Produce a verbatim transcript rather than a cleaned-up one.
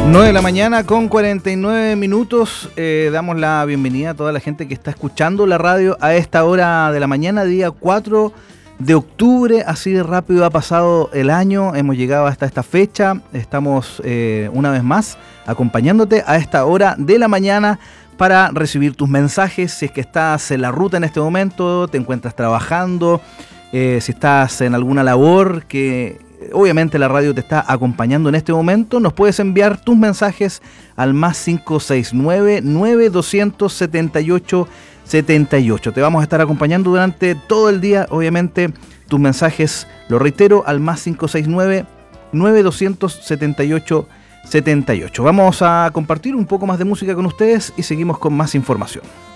nueve de la mañana con cuarenta y nueve minutos. Eh, damos la bienvenida a toda la gente que está escuchando la radio a esta hora de la mañana, día cuatro de octubre. Así de rápido ha pasado el año, hemos llegado hasta esta fecha. Estamos eh, una vez más acompañándote a esta hora de la mañana para recibir tus mensajes. Si es que estás en la ruta en este momento, te encuentras trabajando, eh, si estás en alguna labor que obviamente la radio te está acompañando en este momento, nos puedes enviar tus mensajes al más cinco seis nueve, nueve dos siete ocho, siete ocho. Te vamos a estar acompañando durante todo el día, obviamente tus mensajes, lo reitero, al más cinco seis nueve, nueve dos siete ocho, siete ocho. Vamos a compartir un poco más de música con ustedes y seguimos con más información.